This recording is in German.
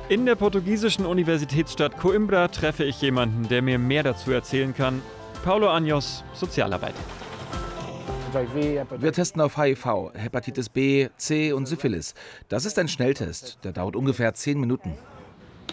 In der portugiesischen Universitätsstadt Coimbra treffe ich jemanden, der mir mehr dazu erzählen kann. Paulo Anjos, Sozialarbeiter. Wir testen auf HIV, Hepatitis B, C und Syphilis. Das ist ein Schnelltest, der dauert ungefähr 10 Minuten.